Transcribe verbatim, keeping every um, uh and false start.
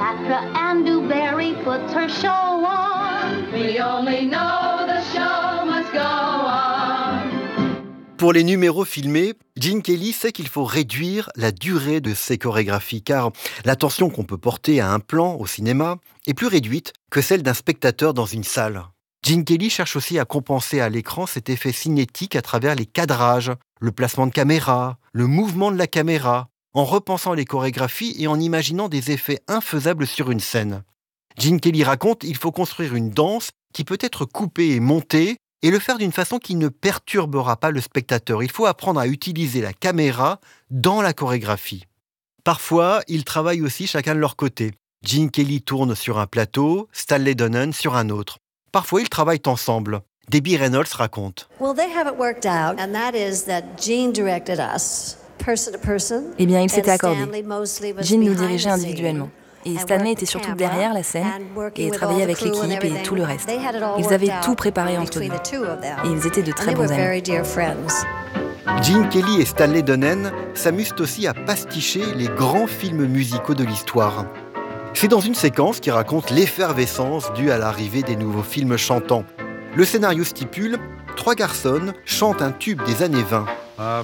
Cleopatra and Dewberry puts her show on. We only know the show must go on. Pour les numéros filmés, Gene Kelly sait qu'il faut réduire la durée de ses chorégraphies, car l'attention qu'on peut porter à un plan au cinéma est plus réduite que celle d'un spectateur dans une salle. Gene Kelly cherche aussi à compenser à l'écran cet effet cinétique à travers les cadrages, le placement de caméra, le mouvement de la caméra, en repensant les chorégraphies et en imaginant des effets infaisables sur une scène. Gene Kelly raconte qu'il faut construire une danse qui peut être coupée et montée et le faire d'une façon qui ne perturbera pas le spectateur. Il faut apprendre à utiliser la caméra dans la chorégraphie. Parfois, ils travaillent aussi chacun de leur côté. Gene Kelly tourne sur un plateau, Stanley Donen sur un autre. Parfois, ils travaillent ensemble. Debbie Reynolds raconte. Well, they have it worked out, and that is that Gene directed us, person to person. Eh bien, il s'était and accordé. Stanley mostly was Gene nous behind dirigeait the individuellement. scene Et and Stanley worked était the surtout camera derrière la scène and working et with travaillait all the avec crew and l'équipe et everything. tout le reste. They had it all Ils worked avaient out tout préparé entre between eux. the two of them. Et ils étaient de And très they bons were amis. very dear friends. Gene Kelly et Stanley Donen s'amusent aussi à pasticher les grands films musicaux de l'histoire. C'est dans une séquence qui raconte l'effervescence due à l'arrivée des nouveaux films chantants. Le scénario stipule « Trois garçons chantent un tube des années vingt ».